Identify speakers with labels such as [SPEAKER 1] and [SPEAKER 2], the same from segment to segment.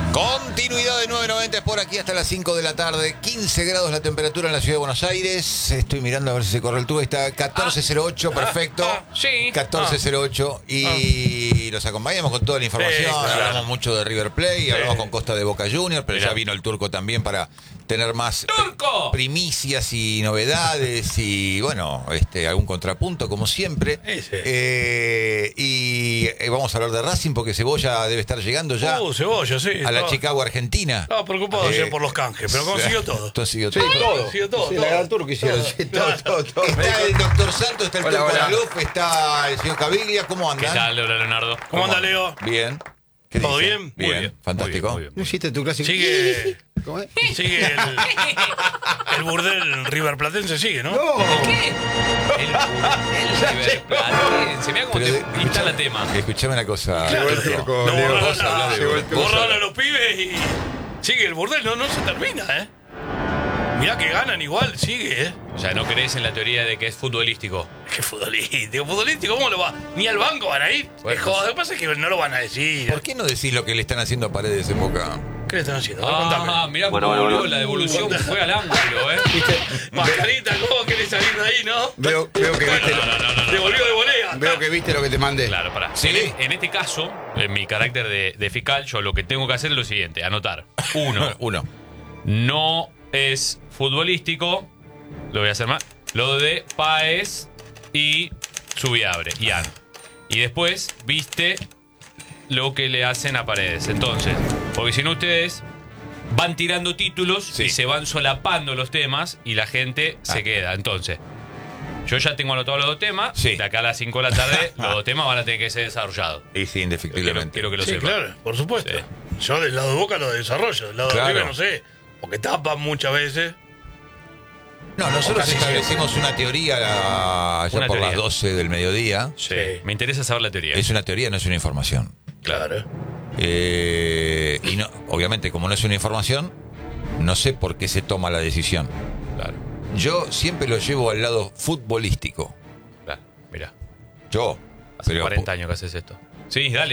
[SPEAKER 1] Continuidad de 990 por aquí hasta las 5 de la tarde. 15 grados la temperatura en la ciudad de Buenos Aires. Estoy mirando a ver si se corre el tubo. Ahí está 1408, perfecto.
[SPEAKER 2] Sí.
[SPEAKER 1] 1408. Y los acompañamos con toda la información.
[SPEAKER 2] Claro.
[SPEAKER 1] Hablamos mucho de River Plate, hablamos con Costa de Boca Juniors, pero ya vino el Turco también para tener más primicias y novedades y bueno, algún contrapunto como siempre. Y vamos a hablar de Racing porque Cebolla debe estar llegando ya
[SPEAKER 3] Cebolla, sí.
[SPEAKER 1] a la Chicago, Argentina.
[SPEAKER 3] Estaba preocupado ayer por los canjes, pero consiguió todo.
[SPEAKER 1] Consiguió
[SPEAKER 3] Sí,
[SPEAKER 1] todo.
[SPEAKER 3] consiguió todo.
[SPEAKER 4] Sí, la gran Turco hicieron. Sí, todo.
[SPEAKER 1] Está el doctor Santos, está el
[SPEAKER 4] Hola,
[SPEAKER 1] Turco
[SPEAKER 4] hola.
[SPEAKER 1] Laluf, está el señor Caviglia. ¿Cómo
[SPEAKER 2] ¿Qué
[SPEAKER 1] andan?
[SPEAKER 2] tal, Leonardo?
[SPEAKER 3] ¿Cómo anda, Leo?
[SPEAKER 1] Bien. ¿Qué
[SPEAKER 3] ¿Todo
[SPEAKER 1] dice?
[SPEAKER 3] bien?
[SPEAKER 1] Bien,
[SPEAKER 3] Muy bien.
[SPEAKER 1] fantástico.
[SPEAKER 2] Muy bien.
[SPEAKER 4] ¿No hiciste tu clásico?
[SPEAKER 3] Sigue
[SPEAKER 4] ¿Cómo es?
[SPEAKER 3] el burdel River Platense, sigue, ¿no?
[SPEAKER 2] ¿Qué? El River Platense. Mirá cómo
[SPEAKER 1] Pero
[SPEAKER 2] te instala tema.
[SPEAKER 1] Escuchame una cosa.
[SPEAKER 4] Llegó el
[SPEAKER 1] Turco.
[SPEAKER 4] Turco,
[SPEAKER 3] No,
[SPEAKER 4] Leo.
[SPEAKER 1] vos hablá de-
[SPEAKER 4] Llegó el Turco.
[SPEAKER 3] Borraron a los pibes y sigue el burdel, no se termina, ¿eh? Mirá que ganan igual, sigue, ¿eh?
[SPEAKER 2] O sea, no crees en la teoría de que es futbolístico.
[SPEAKER 3] Qué futbolístico, ¿cómo lo va? Ni al banco van a ir.
[SPEAKER 2] Bueno.
[SPEAKER 3] Lo que pasa es que no lo van a decir.
[SPEAKER 1] ¿Por qué no decís lo que le están haciendo a Paredes en Boca?
[SPEAKER 3] ¿Qué le están haciendo? A ver, contame.
[SPEAKER 2] Mirá cómo volvió la devolución que fue al ángulo,
[SPEAKER 3] Mascarita, ¿cómo querés salir de ahí, no?
[SPEAKER 4] Veo que viste,
[SPEAKER 3] Devolvió de volea.
[SPEAKER 4] veo que viste lo que te mandé.
[SPEAKER 2] Claro, pará.
[SPEAKER 1] Sí.
[SPEAKER 2] En este caso, en mi carácter de fiscal, yo lo que tengo que hacer es lo siguiente: anotar.
[SPEAKER 1] Uno.
[SPEAKER 2] No es futbolístico. Lo voy a hacer más. Lo de Páez y Subiabre, Ian. Y después, viste lo que le hacen a Paredes. Entonces, porque si no ustedes van tirando títulos
[SPEAKER 1] Sí.
[SPEAKER 2] y se van solapando los temas y la gente se queda. Entonces, yo ya tengo anotados los dos temas.
[SPEAKER 1] Sí.
[SPEAKER 2] De acá a las 5 de la tarde, los dos temas van a tener que ser desarrollados.
[SPEAKER 1] Y sí, indefectiblemente.
[SPEAKER 2] Quiero que lo
[SPEAKER 3] Sí,
[SPEAKER 2] sepan.
[SPEAKER 3] claro, por supuesto.
[SPEAKER 2] Sí.
[SPEAKER 3] Yo del lado de Boca lo desarrollo, del lado
[SPEAKER 1] Claro.
[SPEAKER 3] de River no sé. Porque tapan muchas veces.
[SPEAKER 1] No, nosotros
[SPEAKER 3] Casi
[SPEAKER 1] establecimos una teoría allá
[SPEAKER 2] Una
[SPEAKER 1] por
[SPEAKER 2] teoría.
[SPEAKER 1] las 12 del mediodía.
[SPEAKER 2] Sí.
[SPEAKER 3] Sí.
[SPEAKER 2] Me interesa saber la teoría.
[SPEAKER 1] Es una teoría, no es una información.
[SPEAKER 3] Claro.
[SPEAKER 1] Y no, obviamente, como no es una información, no sé por qué se toma la decisión.
[SPEAKER 2] Claro,
[SPEAKER 1] Yo siempre lo llevo al lado futbolístico.
[SPEAKER 2] claro. Mirá,
[SPEAKER 1] Yo.
[SPEAKER 2] hace
[SPEAKER 1] Pero
[SPEAKER 2] 40 años que haces esto. Sí, dale.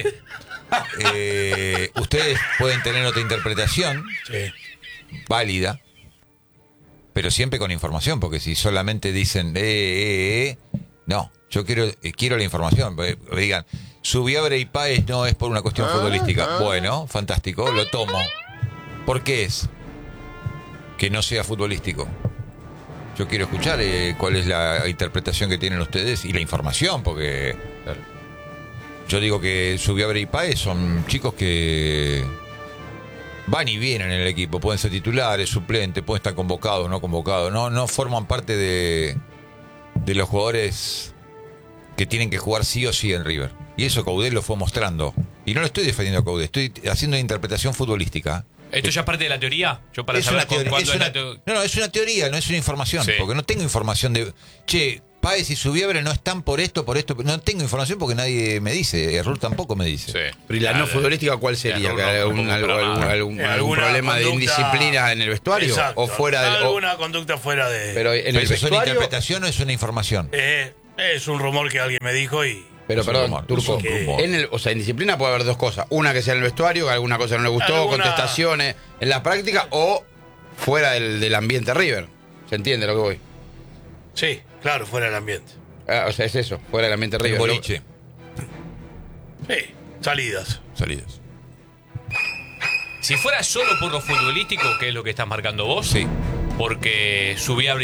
[SPEAKER 1] ustedes pueden tener otra interpretación
[SPEAKER 3] Sí.
[SPEAKER 1] válida, pero siempre con información, porque si solamente dicen no, yo quiero la información. Digan, Subiabre y Páez no es por una cuestión futbolística. Bueno, fantástico, lo tomo. ¿Por qué es que no sea futbolístico? Yo quiero escuchar cuál es la interpretación que tienen ustedes y la información, porque yo digo que Subiabre y Páez son chicos que van y vienen en el equipo, pueden ser titulares, suplentes, pueden estar convocados, no convocados, no forman parte de los jugadores que tienen que jugar sí o sí en River. Y eso Coudet lo fue mostrando. Y no lo estoy defendiendo a Coudet, estoy haciendo una interpretación futbolística.
[SPEAKER 2] ¿Esto ya es parte de la teoría? Yo para
[SPEAKER 1] Es
[SPEAKER 2] saber
[SPEAKER 1] una teoría,
[SPEAKER 2] cuándo
[SPEAKER 1] es
[SPEAKER 2] es
[SPEAKER 1] una-
[SPEAKER 2] la teoría.
[SPEAKER 1] no, es una teoría, no es una información,
[SPEAKER 2] Sí.
[SPEAKER 1] porque no tengo información de, che, Páez y Subiabre no están por esto, no tengo información porque nadie me dice, Errol tampoco me dice.
[SPEAKER 2] Sí.
[SPEAKER 4] Pero ¿y la no futbolística cuál sería?
[SPEAKER 2] no,
[SPEAKER 4] ¿Que
[SPEAKER 2] no,
[SPEAKER 4] hay algún
[SPEAKER 3] Alguna
[SPEAKER 4] problema de
[SPEAKER 3] conducta-
[SPEAKER 4] indisciplina en el vestuario?
[SPEAKER 3] Exacto.
[SPEAKER 4] ¿O fuera del.?
[SPEAKER 3] Alguna conducta fuera de.
[SPEAKER 4] Pero en
[SPEAKER 1] ¿Pero
[SPEAKER 4] el
[SPEAKER 1] eso es una
[SPEAKER 4] vestuario.
[SPEAKER 1] interpretación o es una información?
[SPEAKER 3] Es un rumor que alguien me dijo y.
[SPEAKER 4] Pero
[SPEAKER 1] Es un
[SPEAKER 4] perdón,
[SPEAKER 1] rumor,
[SPEAKER 4] Turco.
[SPEAKER 1] es un rumor.
[SPEAKER 4] O sea, en disciplina puede haber dos cosas. Una que sea en el vestuario, que alguna cosa no le gustó,
[SPEAKER 3] Alguna-
[SPEAKER 4] contestaciones en la práctica, o fuera del ambiente River. ¿Se entiende lo que voy?
[SPEAKER 3] Sí, claro, fuera del ambiente.
[SPEAKER 4] O sea, es eso, fuera del ambiente
[SPEAKER 1] El
[SPEAKER 4] River.
[SPEAKER 1] boliche,
[SPEAKER 3] Sí, salidas.
[SPEAKER 1] salidas.
[SPEAKER 2] Si fuera solo por lo futbolístico, que es lo que estás marcando vos,
[SPEAKER 1] Sí.
[SPEAKER 2] porque Subiabre